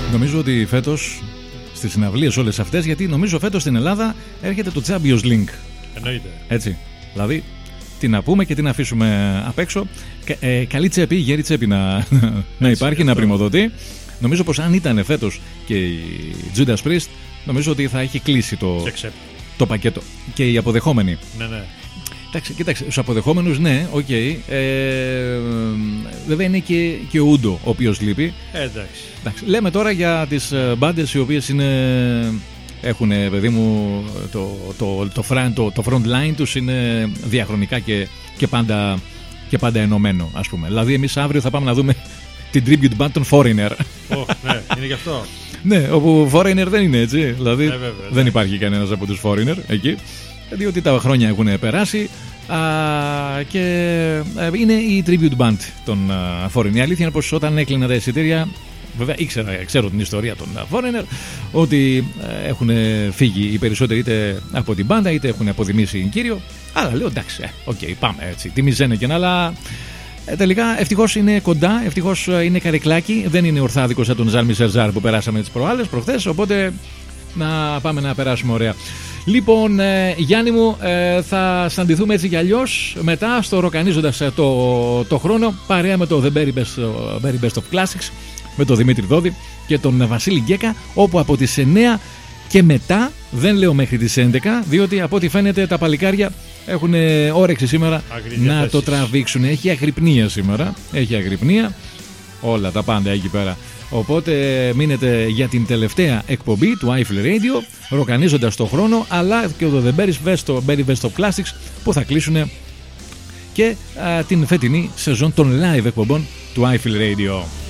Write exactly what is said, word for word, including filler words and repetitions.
Νομίζω ότι φέτος στις συναυλίες όλες αυτές, γιατί νομίζω φέτος στην Ελλάδα έρχεται το Champions League. Εννοείται. Έτσι. Δηλαδή, τι να πούμε και τι να αφήσουμε απ' έξω. Ε, καλή τσέπη, γέρη τσέπη να, να υπάρχει, να πρημοδοτεί. Νομίζω πως αν ήταν φέτος και η Judas Priest, νομίζω ότι θα έχει κλείσει το, το πακέτο. Και οι αποδεχόμενοι. Ναι, ναι. Εντάξει, κοίταξε, στους αποδεχόμενους, ναι, οκ. Okay. Ε, βέβαια είναι και, και ο Ούντο ο οποίος λείπει. Ε, εντάξει. εντάξει. Λέμε τώρα για τις μπάντες οι οποίες είναι, έχουν, παιδί μου, το, το, το, front, το, το front line τους είναι διαχρονικά και, και, πάντα, και πάντα ενωμένο, ας πούμε. Δηλαδή εμείς αύριο θα πάμε να δούμε την tribute band των Foreigner. Oh, ναι, είναι γι' αυτό. Ναι, όπου Foreigner δεν είναι έτσι. Δηλαδή ε, βέβαια, δεν ναι. υπάρχει κανένας από τους Foreigner εκεί. Διότι τα χρόνια έχουν περάσει α, και α, είναι η tribute band των α, Foreigner. Η αλήθεια είναι πως όταν έκλεινα τα εισιτήρια, βέβαια ήξερα, ξέρω την ιστορία των Foreigner, ότι α, έχουν φύγει οι περισσότεροι είτε από την μπάντα είτε έχουν αποδημήσει κύριο. Αλλά λέω εντάξει, οκ, okay, πάμε έτσι. Τιμιζένε και να, αλλά ε, τελικά ευτυχώς είναι κοντά, ευτυχώς είναι καρεκλάκι. Δεν είναι ορθάδικο σαν τον Ζαν Μισελ που περάσαμε τις προάλλες, προχθές. Οπότε να πάμε να περάσουμε ωραία. Λοιπόν, ε, Γιάννη μου, ε, θα συναντηθούμε έτσι κι αλλιώς μετά στο ροκανίζοντας ε, το, το χρόνο, παρέα με το The Very Best, Very Best of Classics, με τον Δημήτρη Δόδη και τον Βασίλη Γκέκα, όπου από τις εννιά και μετά, δεν λέω μέχρι τις έντεκα, διότι από ό,τι φαίνεται τα παλικάρια έχουν όρεξη σήμερα να το τραβήξουν. Έχει αγρυπνία σήμερα, έχει αγρυπνία, όλα τα πάντα εκεί πέρα. Οπότε μείνετε για την τελευταία εκπομπή του Eiffel Radio, ροκανίζοντας το χρόνο, αλλά και το The Very Best of Classics που θα κλείσουν και α, την φετινή σεζόν των live εκπομπών του Eiffel Radio.